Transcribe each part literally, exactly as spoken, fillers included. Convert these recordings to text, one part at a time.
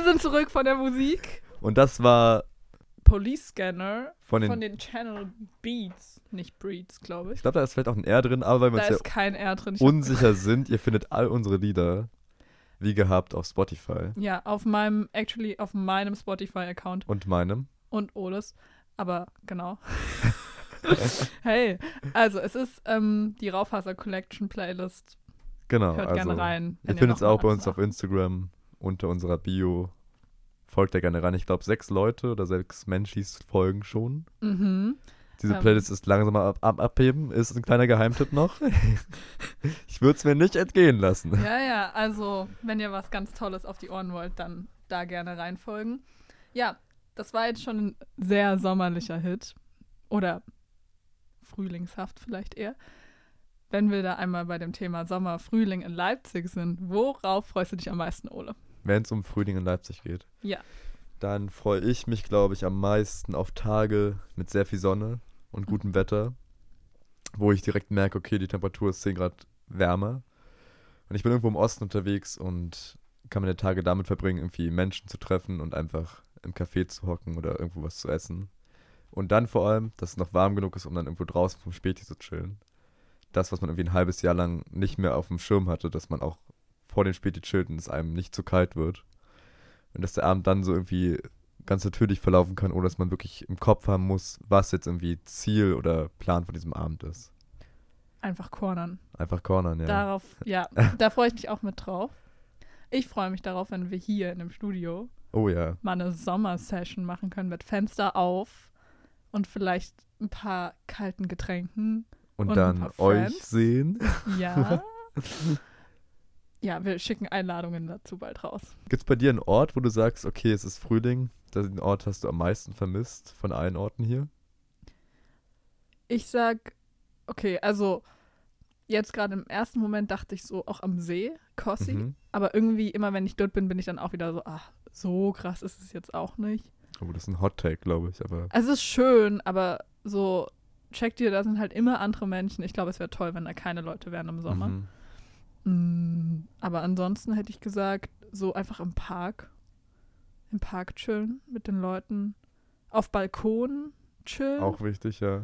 sind zurück von der Musik. Und das war Police Scanner von den, von den Channel Beats. Nicht Breeds, glaube ich. Ich glaube, da ist vielleicht auch ein R drin, aber weil wir Da uns ist ja kein R drin. Ich unsicher sind, ihr findet all unsere Lieder, wie gehabt, auf Spotify. Ja, auf meinem, actually auf meinem Spotify-Account. Und meinem. Und Oles. Aber genau. Hey, also es ist ähm, die Raufaser Collection Playlist. Genau, Hört also gerne rein. ihr wenn findet es noch mal auch bei was uns auf macht. Instagram unter unserer Bio. Folgt da gerne rein. Ich glaube, sechs Leute oder sechs Menschis folgen schon. Mhm. Diese Ähm. Playlist ist langsam am ab, ab, abheben. Ist ein kleiner Geheimtipp noch. Ich würde es mir nicht entgehen lassen. Ja, ja, also wenn ihr was ganz Tolles auf die Ohren wollt, dann da gerne reinfolgen. Ja, das war jetzt schon ein sehr sommerlicher Hit. Oder frühlingshaft vielleicht eher. Wenn wir da einmal bei dem Thema Sommer, Frühling in Leipzig sind, worauf freust du dich am meisten, Ole? Wenn es um Frühling in Leipzig geht. Ja. Dann freue ich mich, glaube ich, am meisten auf Tage mit sehr viel Sonne und gutem Wetter, wo ich direkt merke, okay, die Temperatur ist zehn Grad wärmer. Und ich bin irgendwo im Osten unterwegs und kann meine Tage damit verbringen, irgendwie Menschen zu treffen und einfach im Café zu hocken oder irgendwo was zu essen. Und dann vor allem, dass es noch warm genug ist, um dann irgendwo draußen vom Späti zu chillen. Das, was man irgendwie ein halbes Jahr lang nicht mehr auf dem Schirm hatte, dass man auch vor dem Späti chillt und es einem nicht zu kalt wird. Und dass der Abend dann so irgendwie ganz natürlich verlaufen kann, ohne dass man wirklich im Kopf haben muss, was jetzt irgendwie Ziel oder Plan von diesem Abend ist. Einfach cornern. Einfach cornern, ja. Darauf, ja, da freue ich mich auch mit drauf. Ich freue mich darauf, wenn wir hier in dem Studio Oh ja. mal eine Sommersession machen können mit Fenster auf und vielleicht ein paar kalten Getränken. Und, Und ein dann paar euch Friends. sehen. Ja. Ja, wir schicken Einladungen dazu bald raus. Gibt es bei dir einen Ort, wo du sagst, okay, es ist Frühling, den Ort hast du am meisten vermisst von allen Orten hier? Ich sag, okay, also jetzt gerade im ersten Moment dachte ich so auch am See, Kossi. Mhm. Aber irgendwie immer, wenn ich dort bin, bin ich dann auch wieder so, ach, so krass ist es jetzt auch nicht. Oh, das ist ein Hot-Take, glaube ich, aber Also es ist schön, aber so, checkt ihr, da sind halt immer andere Menschen. Ich glaube, es wäre toll, wenn da keine Leute wären im Sommer. Mhm. Mm, aber ansonsten hätte ich gesagt, so einfach im Park. Im Park chillen mit den Leuten. Auf Balkon chillen. Auch wichtig, ja.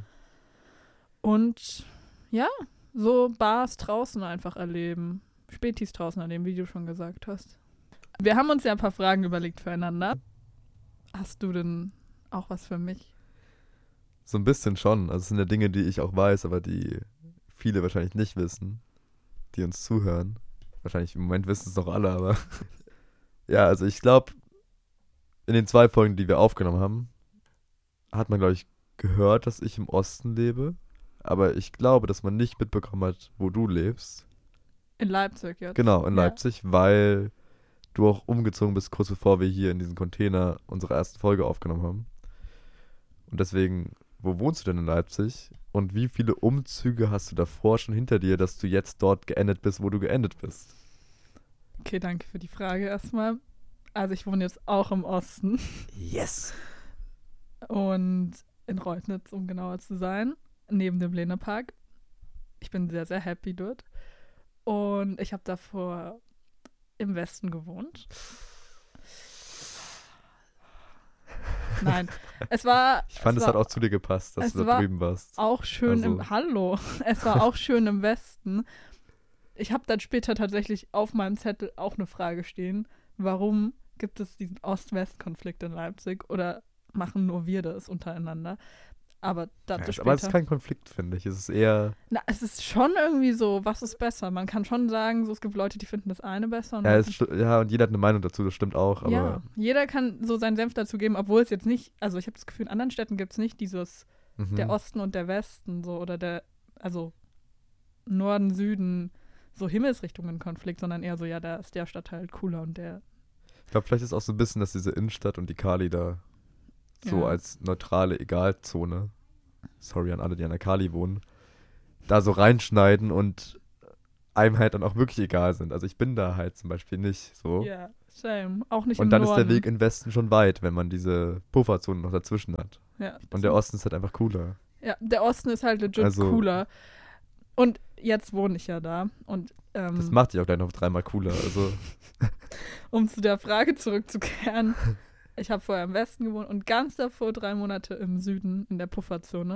Und ja, so Bars draußen einfach erleben. Spätis draußen erleben, wie du schon gesagt hast. Wir haben uns ja ein paar Fragen überlegt füreinander. Hast du denn auch was für mich? So ein bisschen schon. Also es sind ja Dinge, die ich auch weiß, aber die viele wahrscheinlich nicht wissen, die uns zuhören. Wahrscheinlich im Moment wissen es noch alle, aber ja, also ich glaube, in den zwei Folgen, die wir aufgenommen haben, hat man, glaube ich, gehört, dass ich im Osten lebe. Aber ich glaube, dass man nicht mitbekommen hat, wo du lebst. In Leipzig jetzt. Genau, in Ja. Leipzig, weil du auch umgezogen bist, kurz bevor wir hier in diesen Container unsere erste Folge aufgenommen haben. Und deswegen, wo wohnst du denn in Leipzig? Und wie viele Umzüge hast du davor schon hinter dir, dass du jetzt dort geendet bist, wo du geendet bist? Okay, danke für die Frage erstmal. Also ich wohne jetzt auch im Osten Yes! und in Reutnitz, um genauer zu sein, neben dem Lehne-Park. Ich bin sehr, sehr happy dort. Und ich habe davor im Westen gewohnt. Nein, es war Ich fand, es, es hat war auch zu dir gepasst, dass es du da war drüben warst. auch schön Also- im Hallo. Es war auch schön im Westen. Ich habe dann später tatsächlich auf meinem Zettel auch eine Frage stehen. Warum gibt es diesen Ost-West-Konflikt in Leipzig oder machen nur wir das untereinander? Aber dazu Ja, später. aber es ist kein Konflikt, finde ich. Es ist eher, Na, es ist schon irgendwie so, was ist besser? Man kann schon sagen, so, es gibt Leute, die finden das eine besser. Und ja, manche- es, sti- ja, und jeder hat eine Meinung dazu, das stimmt auch, aber ja, jeder kann so seinen Senf dazu geben, obwohl es jetzt nicht, also ich habe das Gefühl, in anderen Städten gibt es nicht dieses, mhm. der Osten und der Westen, so, oder der, also Norden, Süden, so Himmelsrichtungen-Konflikt, sondern eher so, ja, da ist der Stadtteil cooler und der, Ich glaube, vielleicht ist auch so ein bisschen, dass diese Innenstadt und die Kali da so Ja. als neutrale Egalzone, sorry an alle, die an der Kali wohnen, da so reinschneiden und einem halt dann auch wirklich egal sind. Also ich bin da halt zum Beispiel nicht so. ja, same, auch nicht Und im dann Norden. ist der Weg im Westen schon weit, wenn man diese Pufferzone noch dazwischen hat. Ja, Und der Osten ist halt einfach cooler. ja, der Osten ist halt legit Also- cooler. Und jetzt wohne ich ja da und ähm, Das macht dich auch gleich noch dreimal cooler. Also um zu der Frage zurückzukehren. Ich habe vorher im Westen gewohnt und ganz davor drei Monate im Süden, in der Pufferzone.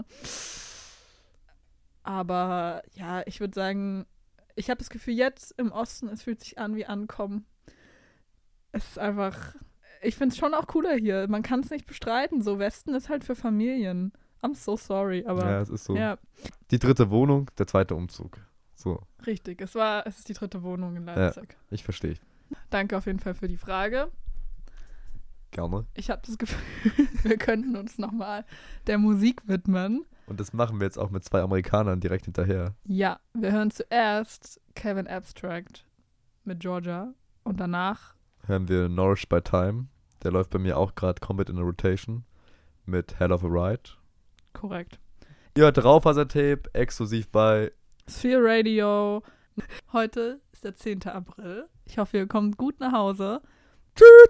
Aber ja, ich würde sagen, ich habe das Gefühl, jetzt im Osten, es fühlt sich an wie Ankommen. Es ist einfach, ich finde es schon auch cooler hier. Man kann es nicht bestreiten. So, Westen ist halt für Familien. I'm so sorry, aber Ja, es ist so. ja, Die dritte Wohnung, der zweite Umzug. So, richtig. Es war, es ist die dritte Wohnung in Leipzig. ich verstehe. Danke auf jeden Fall für die Frage. Gerne. Ich habe das Gefühl, wir könnten uns nochmal der Musik widmen. Und das machen wir jetzt auch mit zwei Amerikanern direkt hinterher. Ja, wir hören zuerst Kevin Abstract mit Georgia und danach Hören wir Nourish by Time. Der läuft bei mir auch gerade Combat in a Rotation mit Hell of a Ride. korrekt. Ihr hört Raufaser-Tape, exklusiv bei Sphere Radio. Heute ist der zehnte April. Ich hoffe, ihr kommt gut nach Hause. Tschüss.